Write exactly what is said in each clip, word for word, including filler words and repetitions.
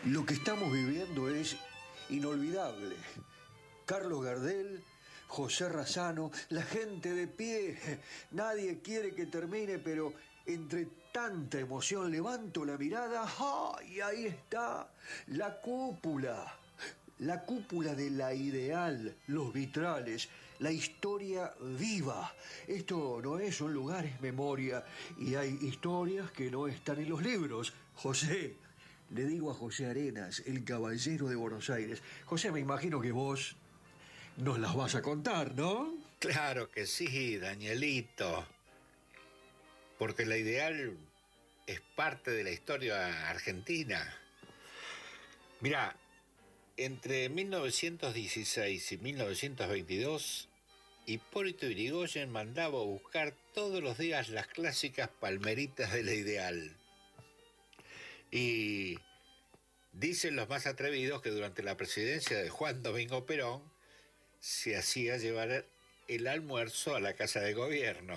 Lo que estamos viviendo es inolvidable. Carlos Gardel, José Razzano, la gente de pie. Nadie quiere que termine, pero entre tanta emoción levanto la mirada. ¡Ah! Y ahí está, la cúpula. La cúpula de la Ideal, los vitrales, la historia viva. Esto no es un lugar, es memoria. Y hay historias que no están en los libros. José, le digo a José Arenas, el caballero de Buenos Aires. José, me imagino que vos nos las vas a contar, ¿no? Claro que sí, Danielito. Porque la Ideal es parte de la historia argentina. Mirá, entre mil novecientos dieciséis y mil novecientos veintidós, Hipólito Yrigoyen mandaba a buscar todos los días las clásicas palmeritas de la Ideal. Y dicen los más atrevidos que durante la presidencia de Juan Domingo Perón se hacía llevar el almuerzo a la Casa de Gobierno.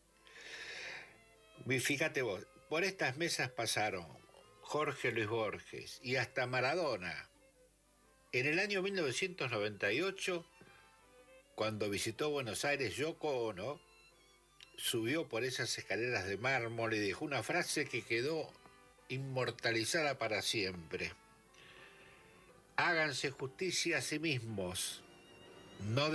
Y fíjate vos, por estas mesas pasaron Jorge Luis Borges y hasta Maradona. En el año mil novecientos noventa y ocho, cuando visitó Buenos Aires Yoko Ono, subió por esas escaleras de mármol y dijo una frase que quedó inmortalizada para siempre. Háganse justicia a sí mismos, no